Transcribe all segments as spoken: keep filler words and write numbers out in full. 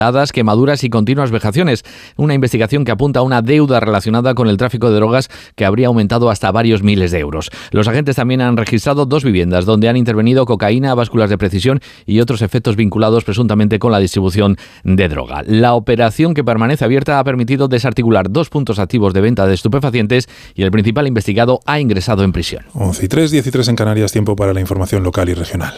quemaduras y continuas vejaciones. Una investigación que apunta a una deuda relacionada con el tráfico de drogas que habría aumentado hasta varios miles de euros. Los agentes también han registrado dos viviendas donde han intervenido cocaína, básculas de precisión y otros efectos vinculados presuntamente con la distribución de droga. La operación, que permanece abierta, ha permitido desarticular dos puntos activos de venta de estupefacientes y el principal investigado ha ingresado en prisión. once y tres, diez y tres en Canarias, tiempo para la información local y regional.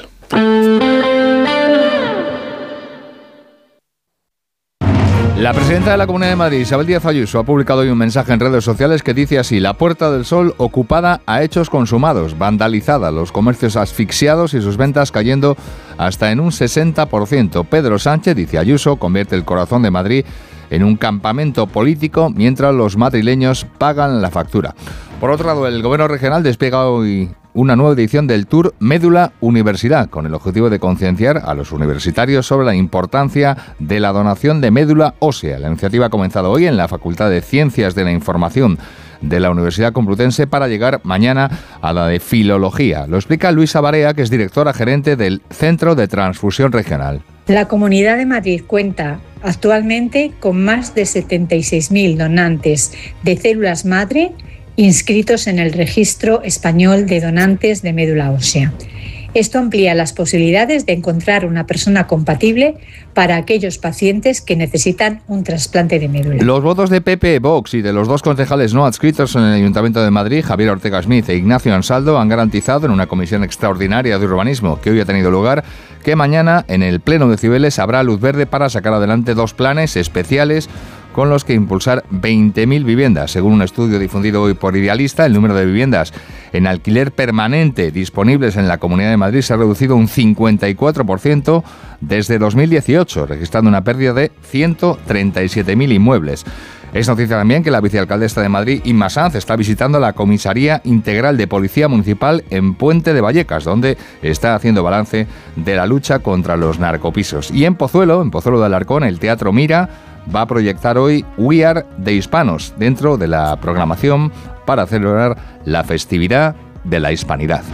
La presidenta de la Comunidad de Madrid, Isabel Díaz Ayuso, ha publicado hoy un mensaje en redes sociales que dice así: la Puerta del Sol ocupada a hechos consumados, vandalizada, los comercios asfixiados y sus ventas cayendo hasta en un sesenta por ciento. Pedro Sánchez, dice Ayuso, convierte el corazón de Madrid en un campamento político mientras los madrileños pagan la factura. Por otro lado, el Gobierno regional despliega hoy una nueva edición del Tour Médula Universidad, con el objetivo de concienciar a los universitarios sobre la importancia de la donación de médula ósea. La iniciativa ha comenzado hoy en la Facultad de Ciencias de la Información de la Universidad Complutense para llegar mañana a la de Filología. Lo explica Luisa Barea, que es directora gerente del Centro de Transfusión Regional. La Comunidad de Madrid cuenta actualmente con más de setenta y seis mil donantes de células madre inscritos en el Registro Español de Donantes de Médula Ósea. Esto amplía las posibilidades de encontrar una persona compatible para aquellos pacientes que necesitan un trasplante de médula. Los votos de P P, Vox y de los dos concejales no adscritos en el Ayuntamiento de Madrid, Javier Ortega Smith e Ignacio Ansaldo, han garantizado en una comisión extraordinaria de urbanismo que hoy ha tenido lugar que mañana en el Pleno de Cibeles habrá luz verde para sacar adelante dos planes especiales con los que impulsar veinte mil viviendas. Según un estudio difundido hoy por Idealista, el número de viviendas en alquiler permanente disponibles en la Comunidad de Madrid se ha reducido un cincuenta y cuatro por ciento desde dos mil dieciocho, registrando una pérdida de ciento treinta y siete mil inmuebles. Es noticia también que la vicealcaldesa de Madrid, Inma Sanz, está visitando la Comisaría Integral de Policía Municipal en Puente de Vallecas, donde está haciendo balance de la lucha contra los narcopisos. Y en Pozuelo, en Pozuelo de Alarcón, el Teatro Mira va a proyectar hoy We Are de Hispanos dentro de la programación para celebrar la festividad de la hispanidad.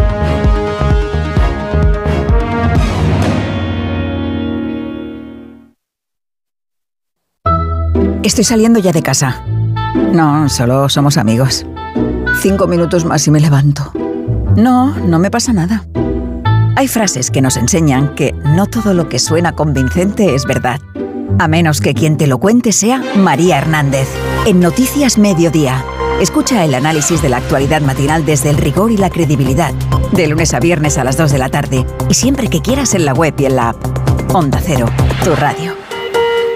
Estoy saliendo ya de casa. No, solo somos amigos. Cinco minutos más y me levanto. No, no me pasa nada. Hay frases que nos enseñan que no todo lo que suena convincente es verdad. A menos que quien te lo cuente sea María Hernández. En Noticias Mediodía. Escucha el análisis de la actualidad matinal desde el rigor y la credibilidad. De lunes a viernes a las dos de la tarde. Y siempre que quieras en la web y en la app. Onda Cero, tu radio.